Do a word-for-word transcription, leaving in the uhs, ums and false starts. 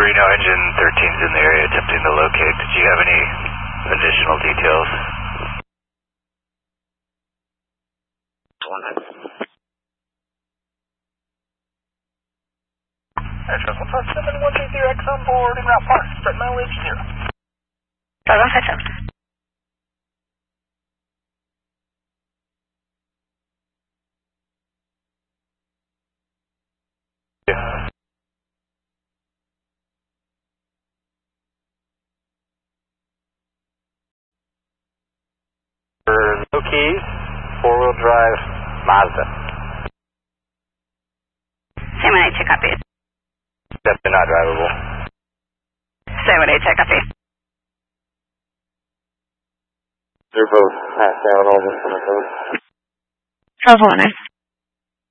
Reno engine thirteen's in the area attempting to locate. Did you have any additional details? Address one five seven one three zero X on board and route park. Start mileage zero. five one five seven. Yeah. For no keys, four-wheel drive Mazda. Same one eight two copy. Definitely not drivable. Same one eight two copy. They're both passed out all this on the code. twelve oh one nine.